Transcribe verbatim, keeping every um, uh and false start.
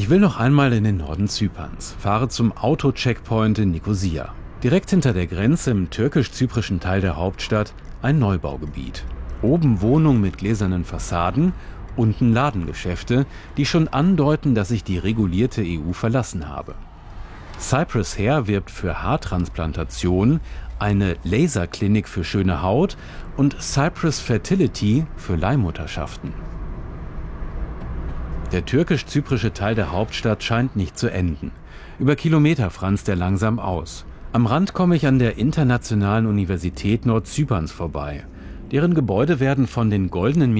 Ich will noch einmal in den Norden Zyperns, fahre zum Auto-Checkpoint in Nikosia. Direkt hinter der Grenze im türkisch-zyprischen Teil der Hauptstadt ein Neubaugebiet. Oben Wohnungen mit gläsernen Fassaden, unten Ladengeschäfte, die schon andeuten, dass ich die regulierte E U verlassen habe. Cyprus Hair wirbt für Haartransplantation, eine Laserklinik für schöne Haut und Cyprus Fertility für Leihmutterschaften. Der türkisch-zyprische Teil der Hauptstadt scheint nicht zu enden. Über Kilometer franzt er langsam aus. Am Rand komme ich an der Internationalen Universität Nordzyperns vorbei. Deren Gebäude werden von den goldenen